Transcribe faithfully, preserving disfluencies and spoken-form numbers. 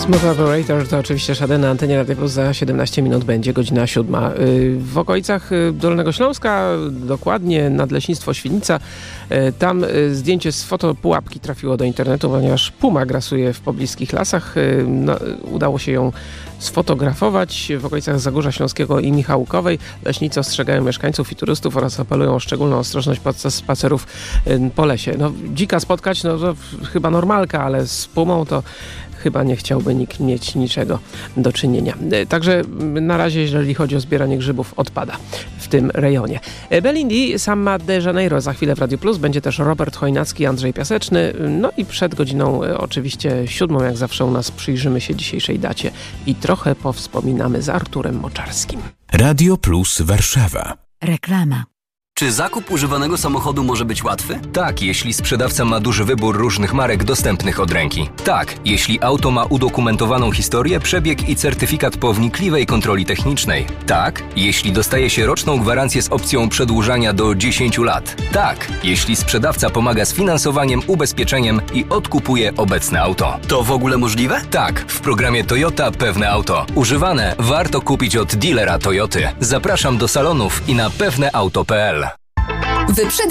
Smooth Operator to oczywiście Sade na antenie Radia Plus. Za siedemnaście minut będzie godzina siódma. W okolicach Dolnego Śląska, dokładnie Nadleśnictwo Świdnica, tam zdjęcie z fotopułapki trafiło do internetu, ponieważ puma grasuje w pobliskich lasach. No, udało się ją sfotografować w okolicach Zagórza Śląskiego i Michałkowej. Leśnicy ostrzegają mieszkańców i turystów oraz apelują o szczególną ostrożność podczas spacerów po lesie. No, dzika spotkać, no to chyba normalka, ale z pumą to chyba nie chciałby nikt mieć niczego do czynienia. Także na razie, jeżeli chodzi o zbieranie grzybów, odpada w tym rejonie. Belindi, Samba de Janeiro za chwilę w Radiu Plus. Będzie też Robert Chojnacki, Andrzej Piaseczny. No i przed godziną oczywiście siódmą, jak zawsze u nas, przyjrzymy się dzisiejszej dacie i trochę powspominamy z Arturem Moczarskim. Radio Plus Warszawa. Reklama. Czy zakup używanego samochodu może być łatwy? Tak, jeśli sprzedawca ma duży wybór różnych marek dostępnych od ręki. Tak, jeśli auto ma udokumentowaną historię, przebieg i certyfikat po wnikliwej kontroli technicznej. Tak, jeśli dostaje się roczną gwarancję z opcją przedłużania do dziesięciu lat. Tak, jeśli sprzedawca pomaga z finansowaniem, ubezpieczeniem i odkupuje obecne auto. To w ogóle możliwe? Tak, w programie Toyota Pewne Auto. Używane warto kupić od dealera Toyoty. Zapraszam do salonów i na pewneauto kropka pe el. Wyprzedaj